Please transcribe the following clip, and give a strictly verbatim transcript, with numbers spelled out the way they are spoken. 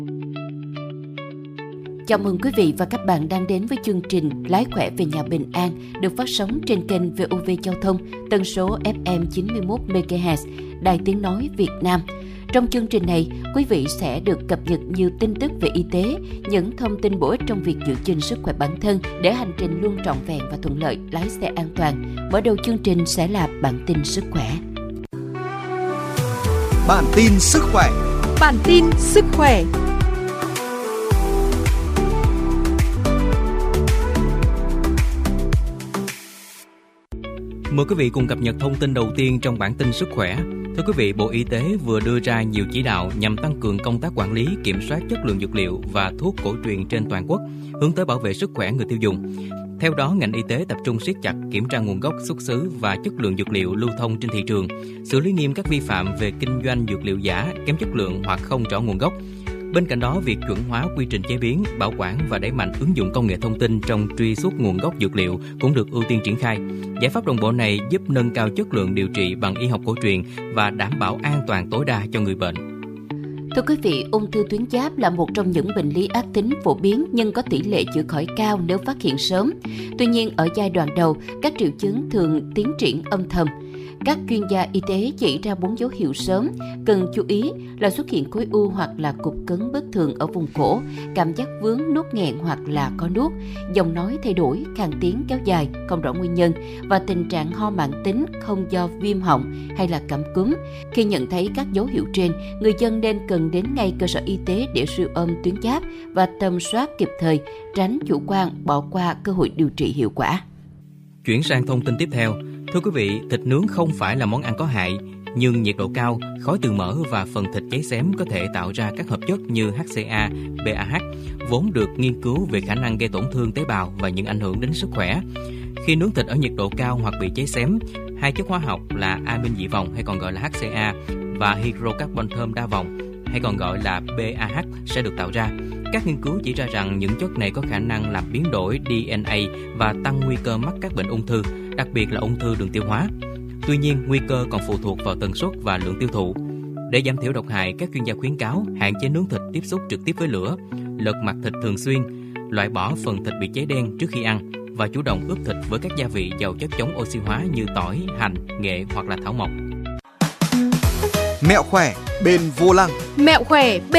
Chào mừng quý vị và các bạn đang đến với chương trình Lái khỏe về nhà bình an được phát sóng trên kênh vê o vê Giao thông, tần số ép em chín mươi mốt mê ga héc, Đài Tiếng Nói Việt Nam. Trong chương trình này, quý vị sẽ được cập nhật nhiều tin tức về y tế, những thông tin bổ ích trong việc giữ gìn sức khỏe bản thân để hành trình luôn trọn vẹn và thuận lợi, lái xe an toàn. Mở đầu chương trình sẽ là bản tin sức khỏe. Bản tin sức khỏe. Bản tin sức khỏe. Mời quý vị cùng cập nhật thông tin đầu tiên trong bản tin sức khỏe. Thưa quý vị, Bộ Y tế vừa đưa ra nhiều chỉ đạo nhằm tăng cường công tác quản lý, kiểm soát chất lượng dược liệu và thuốc cổ truyền trên toàn quốc, hướng tới bảo vệ sức khỏe người tiêu dùng. Theo đó, ngành y tế tập trung siết chặt kiểm tra nguồn gốc, xuất xứ và chất lượng dược liệu lưu thông trên thị trường, xử lý nghiêm các vi phạm về kinh doanh dược liệu giả, kém chất lượng hoặc không rõ nguồn gốc. Bên cạnh đó, việc chuẩn hóa quy trình chế biến, bảo quản và đẩy mạnh ứng dụng công nghệ thông tin trong truy xuất nguồn gốc dược liệu cũng được ưu tiên triển khai. Giải pháp đồng bộ này giúp nâng cao chất lượng điều trị bằng y học cổ truyền và đảm bảo an toàn tối đa cho người bệnh. Thưa quý vị, ung thư tuyến giáp là một trong những bệnh lý ác tính phổ biến nhưng có tỷ lệ chữa khỏi cao nếu phát hiện sớm. Tuy nhiên, ở giai đoạn đầu, các triệu chứng thường tiến triển âm thầm. Các chuyên gia y tế chỉ ra bốn dấu hiệu sớm cần chú ý là xuất hiện khối u hoặc là cục cứng bất thường ở vùng cổ, cảm giác vướng, nuốt nghẹn hoặc là có nuốt, giọng nói thay đổi, khàn tiếng kéo dài, không rõ nguyên nhân và tình trạng ho mãn tính không do viêm họng hay là cảm cúm. Khi nhận thấy các dấu hiệu trên, người dân nên cần đến ngay cơ sở y tế để siêu âm tuyến giáp và tầm soát kịp thời, tránh chủ quan bỏ qua cơ hội điều trị hiệu quả. Chuyển sang thông tin tiếp theo. Thưa quý vị, thịt nướng không phải là món ăn có hại, nhưng nhiệt độ cao, khói từ mỡ và phần thịt cháy xém có thể tạo ra các hợp chất như hát xê a, bê a hát, vốn được nghiên cứu về khả năng gây tổn thương tế bào và những ảnh hưởng đến sức khỏe. Khi nướng thịt ở nhiệt độ cao hoặc bị cháy xém, hai chất hóa học là amin dị vòng hay còn gọi là hát xê a và hydrocarbon thơm đa vòng hay còn gọi là bê a hát sẽ được tạo ra. Các nghiên cứu chỉ ra rằng những chất này có khả năng làm biến đổi đê en a và tăng nguy cơ mắc các bệnh ung thư, đặc biệt là ung thư đường tiêu hóa. Tuy nhiên, nguy cơ còn phụ thuộc vào tần suất và lượng tiêu thụ. Để giảm thiểu độc hại, các chuyên gia khuyến cáo hạn chế nướng thịt tiếp xúc trực tiếp với lửa, lật mặt thịt thường xuyên, loại bỏ phần thịt bị cháy đen trước khi ăn và chủ động ướp thịt với các gia vị giàu chất chống oxy hóa như tỏi, hành, nghệ hoặc là thảo mộc. Mẹo khỏe bên vô lăng. Mẹo khỏe bên